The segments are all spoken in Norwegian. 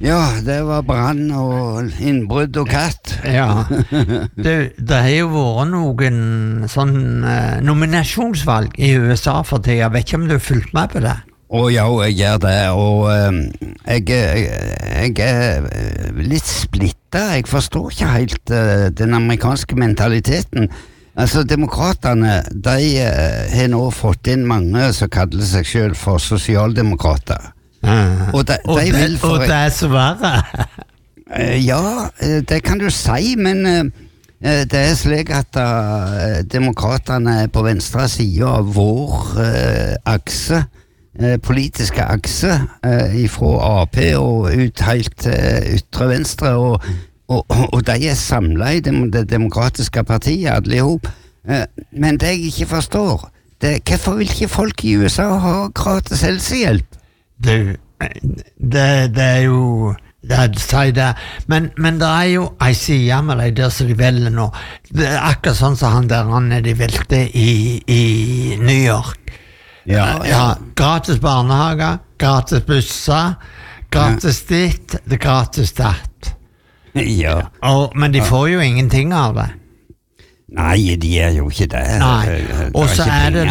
Ja, det var brann og innbrudd og katt. Ja. Det har jo vært noen sånn nominasjonsvalg i USA for tida. Jeg vet ikke om du har fulgt med på det? Ja, jeg gjør det, og jeg litt splittet. Jeg forstår ikke helt den amerikanske mentaliteten. Altså, demokraterne, de har nå fått inn mange som kaller seg selv for sosialdemokrater. Og det er så verre. Ja, det kan du si, men det er slik at demokraterne er på venstre side av vår akse, politiske akse, ifra AP og ut helt ytre venstre, og de er samlet i det demokratiske partiet, alle ihop. Men det jeg ikke forstår, hvorfor vil ikke folk i USA ha gratis helsehjelp? Det er jo men det er jo ei side med de der som de velger nå. Det er akkurat sånn som han de velte i New York. Ja, gratis barnehage, gratis busser, gratis ditt, gratis datt. Ja. Men de får jo ingenting av det. Nei, de er jo ikke det. Nei, og så er det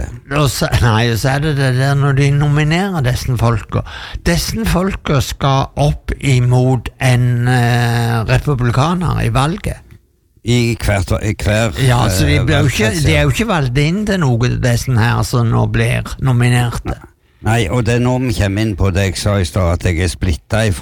det der når de nominerer disse folka. Disse folka skal opp imot en republikaner i valget. I hver ja, så de er jo ikke valgt inn til noe disse her som nå blir nominerte. Nei, og det er nå vi kommer inn på det jeg sa i stad, at jeg er splittet